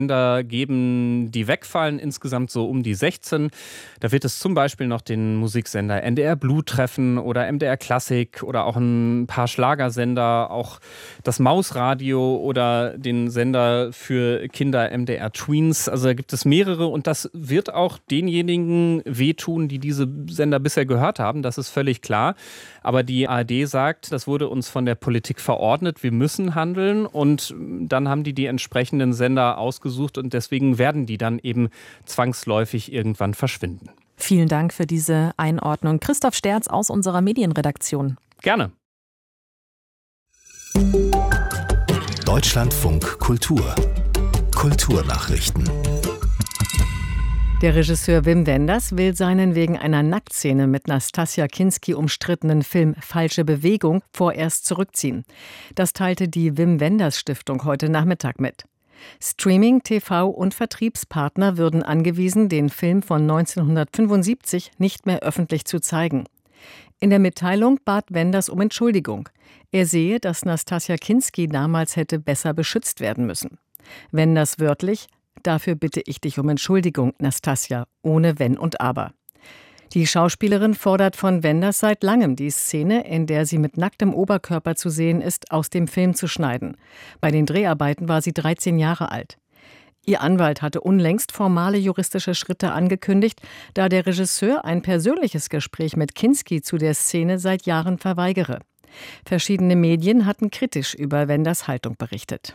Da geben, die wegfallen, insgesamt so um die 16. Da wird es zum Beispiel noch den Musiksender NDR Blue treffen oder MDR Klassik oder auch ein paar Schlagersender, auch das Mausradio oder den Sender für Kinder MDR Tweens. Also da gibt es mehrere und das wird auch denjenigen wehtun, die diese Sender bisher gehört haben. Das ist völlig klar. Aber die ARD sagt, das wurde uns von der Politik verordnet, wir müssen handeln und dann haben die entsprechenden Sender ausgesucht und deswegen werden die dann eben zwangsläufig irgendwann verschwinden. Vielen Dank für diese Einordnung. Christoph Sterz aus unserer Medienredaktion. Gerne. Deutschlandfunk Kultur. Kulturnachrichten. Der Regisseur Wim Wenders will seinen wegen einer Nacktszene mit Nastassja Kinski umstrittenen Film Falsche Bewegung vorerst zurückziehen. Das teilte die Wim Wenders Stiftung heute Nachmittag mit. Streaming, TV und Vertriebspartner würden angewiesen, den Film von 1975 nicht mehr öffentlich zu zeigen. In der Mitteilung bat Wenders um Entschuldigung. Er sehe, dass Nastassja Kinski damals hätte besser beschützt werden müssen. Wenders wörtlich: Dafür bitte ich dich um Entschuldigung, Nastassja, ohne Wenn und Aber. Die Schauspielerin fordert von Wenders seit langem, die Szene, in der sie mit nacktem Oberkörper zu sehen ist, aus dem Film zu schneiden. Bei den Dreharbeiten war sie 13 Jahre alt. Ihr Anwalt hatte unlängst formale juristische Schritte angekündigt, da der Regisseur ein persönliches Gespräch mit Kinski zu der Szene seit Jahren verweigere. Verschiedene Medien hatten kritisch über Wenders Haltung berichtet.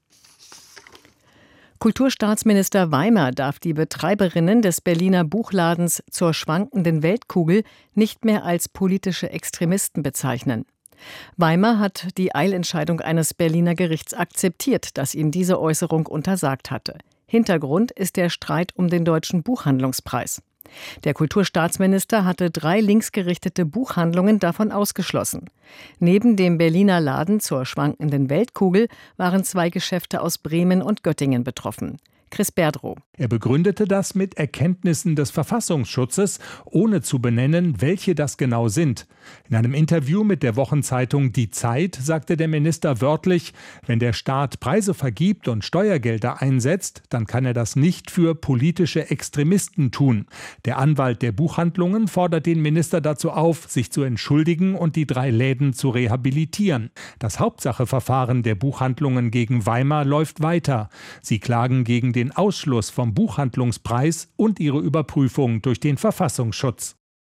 Kulturstaatsminister Weimer darf die Betreiberinnen des Berliner Buchladens Zur schwankenden Weltkugel nicht mehr als politische Extremisten bezeichnen. Weimer hat die Eilentscheidung eines Berliner Gerichts akzeptiert, das ihm diese Äußerung untersagt hatte. Hintergrund ist der Streit um den Deutschen Buchhandlungspreis. Der Kulturstaatsminister hatte 3 linksgerichtete Buchhandlungen davon ausgeschlossen. Neben dem Berliner Laden Zur schwankenden Weltkugel waren 2 Geschäfte aus Bremen und Göttingen betroffen. Chris Berdrow. Er begründete das mit Erkenntnissen des Verfassungsschutzes, ohne zu benennen, welche das genau sind. In einem Interview mit der Wochenzeitung Die Zeit sagte der Minister wörtlich, wenn der Staat Preise vergibt und Steuergelder einsetzt, dann kann er das nicht für politische Extremisten tun. Der Anwalt der Buchhandlungen fordert den Minister dazu auf, sich zu entschuldigen und die 3 Läden zu rehabilitieren. Das Hauptsacheverfahren der Buchhandlungen gegen Weimer läuft weiter. Sie klagen gegen den Ausschluss vom Buchhandlungspreis und ihre Überprüfung durch den Verfassungsschutz.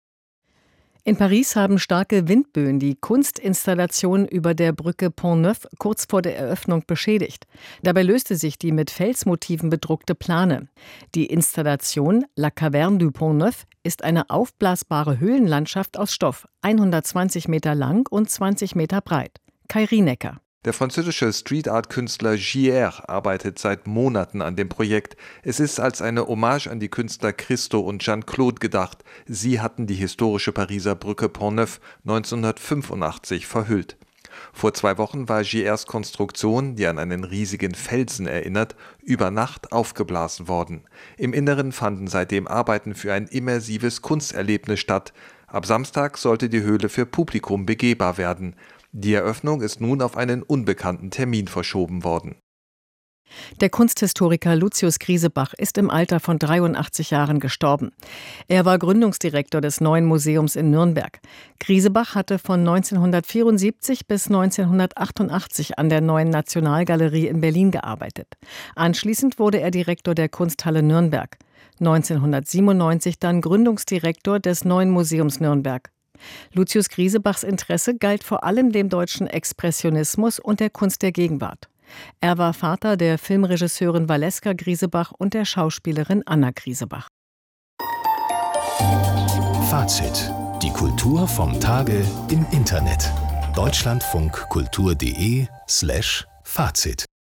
In Paris haben starke Windböen die Kunstinstallation über der Brücke Pont-Neuf kurz vor der Eröffnung beschädigt. Dabei löste sich die mit Felsmotiven bedruckte Plane. Die Installation La Caverne du Pont-Neuf ist eine aufblasbare Höhlenlandschaft aus Stoff, 120 Meter lang und 20 Meter breit. Kai Rienecker. Der französische Street-Art-Künstler JR arbeitet seit Monaten an dem Projekt. Es ist als eine Hommage an die Künstler Christo und Jeanne-Claude gedacht. Sie hatten die historische Pariser Brücke Pont-Neuf 1985 verhüllt. Vor 2 Wochen war JRs Konstruktion, die an einen riesigen Felsen erinnert, über Nacht aufgeblasen worden. Im Inneren fanden seitdem Arbeiten für ein immersives Kunsterlebnis statt. Ab Samstag sollte die Höhle für Publikum begehbar werden. Die Eröffnung ist nun auf einen unbekannten Termin verschoben worden. Der Kunsthistoriker Lucius Griesebach ist im Alter von 83 Jahren gestorben. Er war Gründungsdirektor des Neuen Museums in Nürnberg. Griesebach hatte von 1974 bis 1988 an der Neuen Nationalgalerie in Berlin gearbeitet. Anschließend wurde er Direktor der Kunsthalle Nürnberg. 1997 dann Gründungsdirektor des Neuen Museums Nürnberg. Lucius Griesebachs Interesse galt vor allem dem deutschen Expressionismus und der Kunst der Gegenwart. Er war Vater der Filmregisseurin Valeska Griesebach und der Schauspielerin Anna Griesebach. Fazit: Die Kultur vom Tage im Internet. Deutschlandfunkkultur.de/Fazit